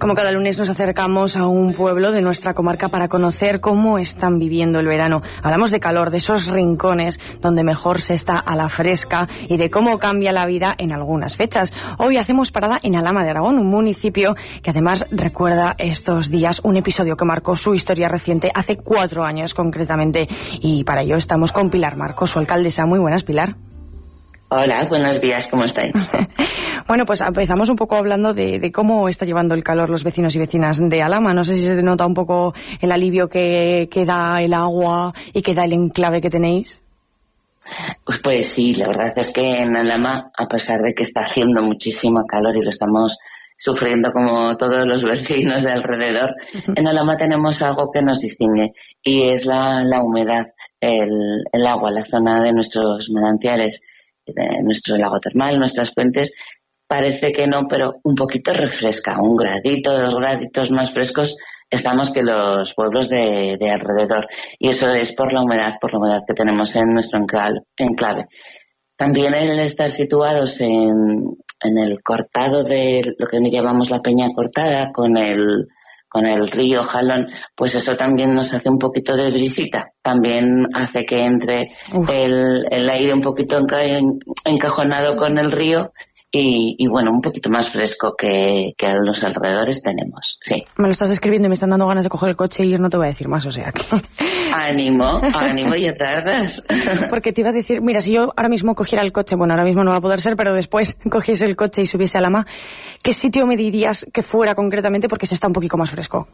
Como cada lunes nos acercamos a un pueblo de nuestra comarca para conocer cómo están viviendo el verano. Hablamos de calor, de esos rincones donde mejor se está a la fresca y de cómo cambia la vida en algunas fechas. Hoy hacemos parada en Alhama de Aragón, un municipio que además recuerda estos días un episodio que marcó su historia reciente hace 4 años concretamente. Y para ello estamos con Pilar Marcos, su alcaldesa. Muy buenas, Pilar. Hola, buenos días, ¿cómo estáis? Bueno, pues empezamos un poco hablando de cómo está llevando el calor los vecinos y vecinas de Alhama. No sé si se nota un poco el alivio que da el agua y que da el enclave que tenéis. Pues sí, la verdad es que en Alhama, a pesar de que está haciendo muchísimo calor y lo estamos sufriendo como todos los vecinos de alrededor, en Alhama tenemos algo que nos distingue y es la humedad, el agua, la zona de nuestros manantiales, de nuestro lago termal, nuestras fuentes. Parece que no, pero un poquito refresca, 1 gradito, 2 graditos más frescos estamos que los pueblos de alrededor. Y eso es por la humedad que tenemos en nuestro enclave. También el estar situados en el cortado de lo que llamamos la Peña Cortada, con el río Jalón, pues eso también nos hace un poquito de brisita. También hace que entre el aire un poquito encajonado con el río y bueno, un poquito más fresco que a los alrededores tenemos, sí. Me lo estás escribiendo y me están dando ganas de coger el coche y ir, no te voy a decir más, o sea que... Ánimo, ya tardas. Porque te iba a decir, mira, si yo ahora mismo cogiera el coche, bueno, ahora mismo no va a poder ser, pero después cogiese el coche y subiese a Alhama, ¿qué sitio me dirías que fuera concretamente porque se está un poquito más fresco?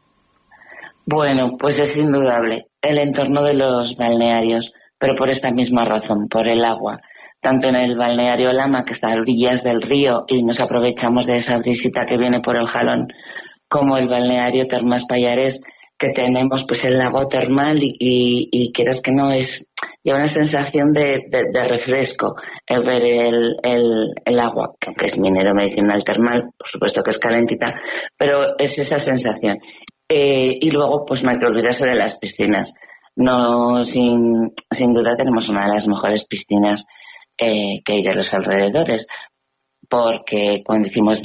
Bueno, pues es indudable el entorno de los balnearios, pero por esta misma razón, por el agua. Tanto en el balneario Alhama, que está a orillas del río y nos aprovechamos de esa brisita que viene por el Jalón, como el balneario Termas Pallares, que tenemos pues el lago termal y quieras que no, es ya una sensación de refresco el ver el agua, que aunque es minero medicinal termal, por supuesto que es calentita, pero es esa sensación. Y luego pues no hay que olvidarse de las piscinas. No, sin duda tenemos una de las mejores piscinas que hay de los alrededores, porque cuando hicimos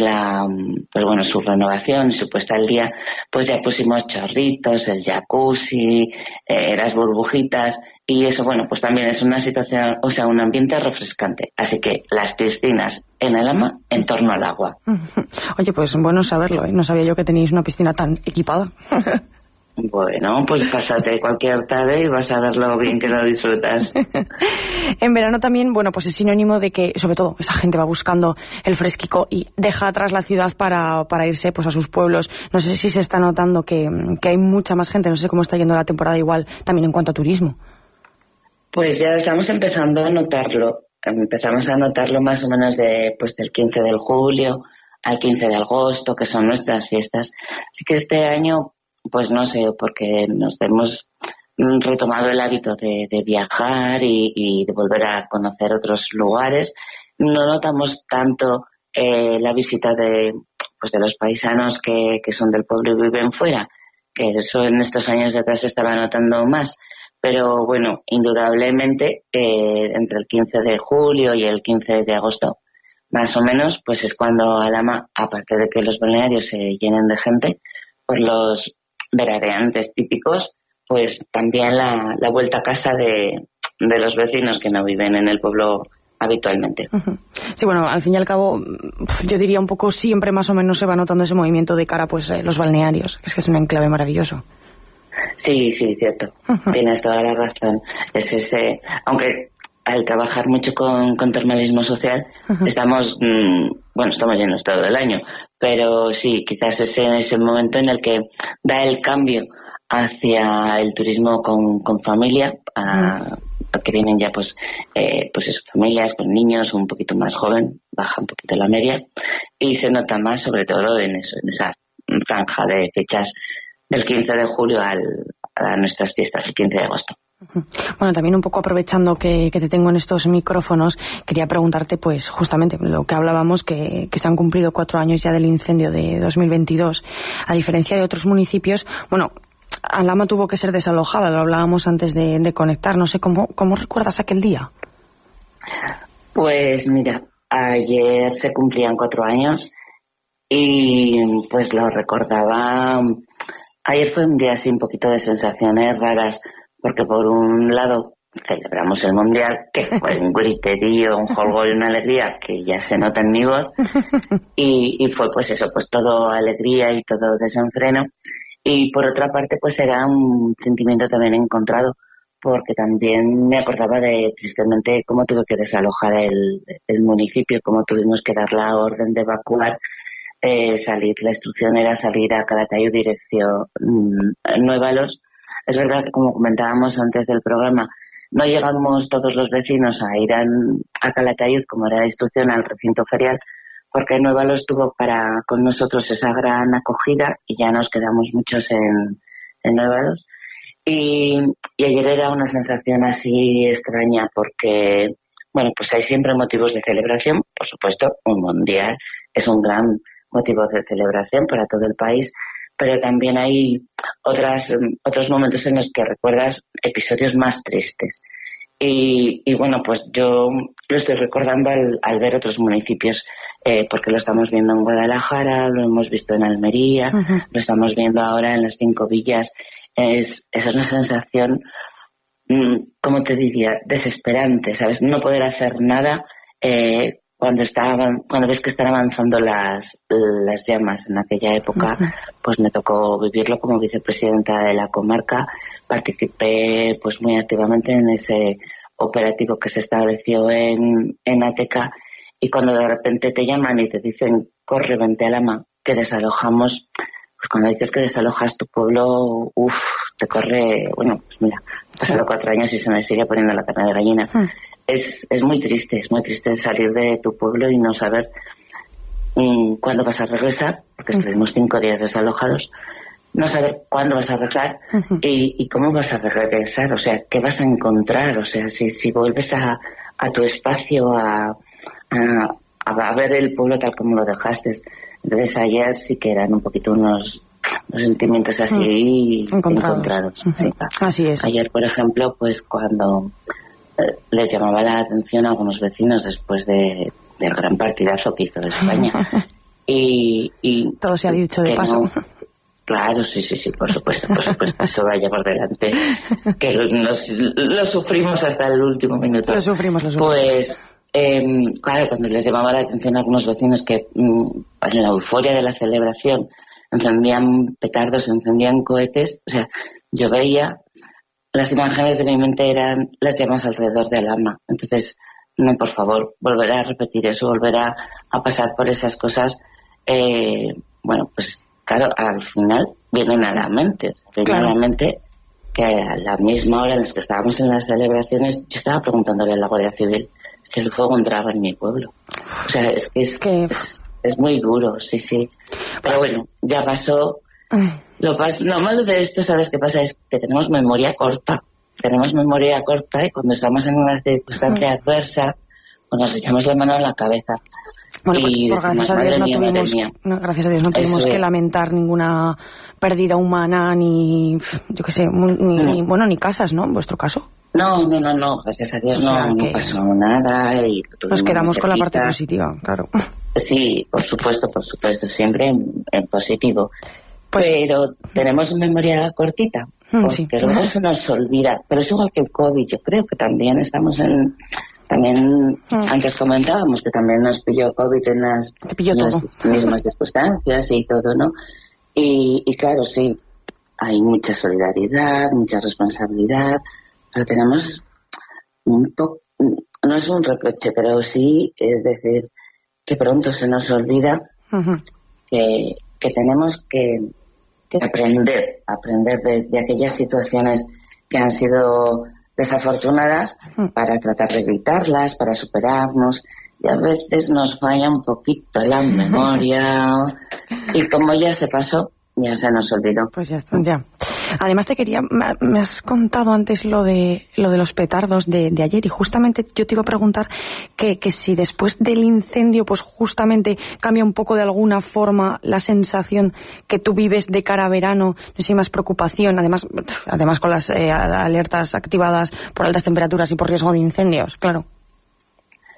su renovación, su puesta al día, pues ya pusimos chorritos, el jacuzzi, las burbujitas, y eso, bueno, pues también es una situación, o sea, un ambiente refrescante. Así que las piscinas en Alhama en torno al agua. Oye, pues bueno saberlo, ¿eh? No sabía yo que teníais una piscina tan equipada. Bueno, pues pásate cualquier tarde y vas a ver lo bien que lo disfrutas. En verano también, bueno, pues es sinónimo de que, sobre todo, esa gente va buscando el fresquico y deja atrás la ciudad para irse pues a sus pueblos. No sé si se está notando que hay mucha más gente, no sé cómo está yendo la temporada igual también en cuanto a turismo. Pues ya estamos empezando a notarlo. Empezamos a notarlo más o menos del 15 de julio al 15 de agosto, que son nuestras fiestas. Así que este año, pues no sé, porque nos hemos retomado el hábito de viajar y de volver a conocer otros lugares. No notamos tanto la visita de los paisanos que son del pueblo y viven fuera, que eso en estos años de atrás se estaba notando más. Pero bueno, indudablemente entre el 15 de julio y el 15 de agosto, más o menos, pues es cuando Alhama, aparte de que los balnearios se llenen de gente, por los veraneantes típicos, pues también la vuelta a casa de los vecinos que no viven en el pueblo habitualmente. Sí, bueno, al fin y al cabo, yo diría un poco siempre más o menos se va notando ese movimiento de cara pues los balnearios, es que es un enclave maravilloso. Sí, cierto. Tienes toda la razón. Es ese, aunque al trabajar mucho con termalismo social, estamos llenos todo el año, pero sí, quizás es en ese momento en el que da el cambio hacia el turismo con familia, que vienen ya pues eso, familias con niños un poquito más joven, baja un poquito la media, y se nota más sobre todo en esa franja de fechas del 15 de julio a nuestras fiestas, el 15 de agosto. Bueno, también un poco aprovechando que te tengo en estos micrófonos, quería preguntarte pues justamente lo que hablábamos, que se han cumplido 4 años ya del incendio de 2022. A diferencia de otros municipios, bueno, Alhama tuvo que ser desalojada, lo hablábamos antes de conectar, no sé, ¿cómo recuerdas aquel día? Pues mira, ayer se cumplían 4 años y pues lo recordaba. Ayer fue un día así un poquito de sensaciones raras, porque por un lado celebramos el Mundial, que fue un griterío, un jolgorio y una alegría que ya se nota en mi voz, y fue pues eso, pues todo alegría y todo desenfreno. Y por otra parte pues era un sentimiento también encontrado, porque también me acordaba de tristemente cómo tuve que desalojar el municipio, cómo tuvimos que dar la orden de evacuar, salir, la instrucción era salir a Calatayud dirección Nuevalos. Es verdad que, como comentábamos antes del programa, no llegamos todos los vecinos a ir a Calatayud, como era la instrucción, al recinto ferial, porque Nuevalos tuvo con nosotros esa gran acogida y ya nos quedamos muchos en Nuevalos. Y ayer era una sensación así extraña porque, bueno, pues hay siempre motivos de celebración. Por supuesto, un mundial es un gran motivo de celebración para todo el país, pero también hay otros momentos en los que recuerdas episodios más tristes. Y bueno, pues yo lo estoy recordando al ver otros municipios, porque lo estamos viendo en Guadalajara, lo hemos visto en Almería, lo estamos viendo ahora en las 5 villas. Esa es una sensación, ¿cómo te diría?, desesperante, ¿sabes? No poder hacer nada cuando ves que están avanzando las llamas. En aquella época, pues me tocó vivirlo como vicepresidenta de la comarca. Participé pues muy activamente en ese operativo que se estableció en Ateca, y cuando de repente te llaman y te dicen corre, vente a Lama, que desalojamos, pues cuando dices que desalojas tu pueblo, te corre, bueno, pues mira, pasaron 4 años y se me sigue poniendo la carne de gallina. Es muy triste salir de tu pueblo y no saber cuándo vas a regresar, porque estuvimos 5 días desalojados, no saber cuándo vas a regresar y cómo vas a regresar, o sea, qué vas a encontrar, o sea, si vuelves a tu espacio, a ver el pueblo tal como lo dejaste. Entonces ayer sí que eran un poquito unos sentimientos así encontrados. Sí. Así es. Ayer, por ejemplo, pues cuando les llamaba la atención a algunos vecinos después del gran partidazo que hizo de España. y todo se ha dicho de paso. No, claro, sí, por supuesto, eso vaya por delante, que lo sufrimos hasta el último minuto. Lo sufrimos. Pues claro, cuando les llamaba la atención a algunos vecinos que en la euforia de la celebración encendían petardos, encendían cohetes, o sea, yo veía las imágenes de mi mente eran las llamas alrededor de Alhama. Entonces, no, por favor, volver a repetir eso, volver a pasar por esas cosas, bueno, pues claro, al final vienen a la mente. A la mente que a la misma hora en la que estábamos en las celebraciones, yo estaba preguntándole a la Guardia Civil si el fuego entraba en mi pueblo. O sea, es muy duro, sí. Pero bueno, ya pasó. Lo malo de esto, ¿sabes qué pasa? Es que tenemos memoria corta y cuando estamos en una circunstancia adversa, pues nos echamos la mano en la cabeza. Bueno, pues gracias a Dios no tuvimos que lamentar ninguna pérdida humana, ni yo qué sé, ni casas, ¿no? En vuestro caso. No, gracias a Dios no pasó nada. Y nos quedamos con la parte positiva, claro. Sí, por supuesto, siempre en positivo. Pues, pero tenemos memoria cortita, porque luego se nos olvida. Pero es igual que el COVID, yo creo que también estamos antes comentábamos que también nos pilló COVID en las mismas circunstancias y todo, ¿no? Y claro, sí, hay mucha solidaridad, mucha responsabilidad, pero tenemos un poco, no es un reproche, pero sí, es decir, que pronto se nos olvida que tenemos que aprender de aquellas situaciones que han sido desafortunadas para tratar de evitarlas, para superarnos, y a veces nos falla un poquito la memoria y como ya se pasó, ya se nos olvidó. Pues ya está, ya. Además me has contado antes lo de los petardos de ayer, y justamente yo te iba a preguntar que si después del incendio pues justamente cambia un poco de alguna forma la sensación que tú vives de cara a verano, no sé si más preocupación, además con las alertas activadas por altas temperaturas y por riesgo de incendios, claro.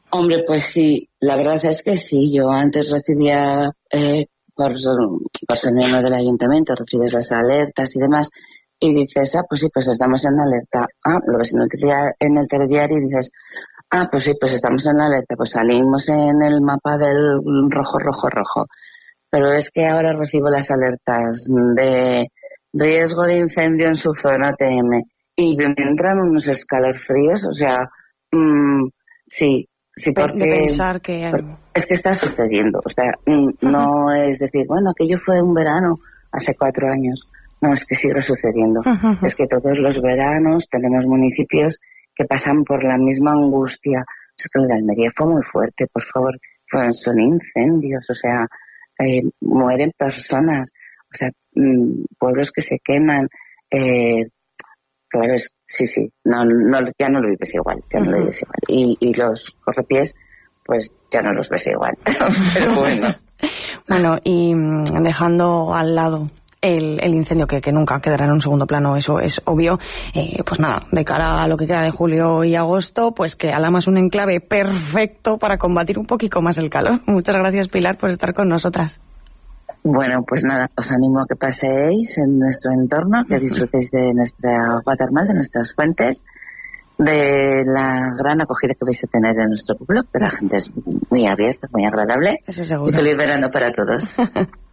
Hombre, pues sí, la verdad es que sí. Yo antes recibía, por ser miembro del ayuntamiento, recibes las alertas y demás, y dices, pues sí, pues estamos en alerta. Lo ves en el telediario y dices, pues sí, pues estamos en alerta, pues salimos en el mapa del rojo, rojo, rojo. Pero es que ahora recibo las alertas de riesgo de incendio en su zona TM y me entran unos escalofríos, o sea, sí, porque de pensar que es que está sucediendo, o sea, no es decir, bueno, aquello fue un verano hace 4 años, no, es que sigue sucediendo. Es que todos los veranos tenemos municipios que pasan por la misma angustia. Es que lo de Almería fue muy fuerte, por favor, son incendios, o sea, mueren personas, o sea, pueblos que se queman, claro, sí, no, ya no lo vives igual, y los correpiés, pues ya no los ves igual, pero bueno. Bueno, y dejando al lado el incendio que nunca quedará en un segundo plano, eso es obvio, pues nada, de cara a lo que queda de julio y agosto, pues que Alhama es un enclave perfecto para combatir un poquito más el calor. Muchas gracias, Pilar, por estar con nosotras. Bueno, pues nada, os animo a que paseéis en nuestro entorno, que disfrutéis de nuestra agua termal, de nuestras fuentes, de la gran acogida que vais a tener en nuestro pueblo, que la gente es muy abierta, muy agradable. Eso seguro. Y feliz verano para todos.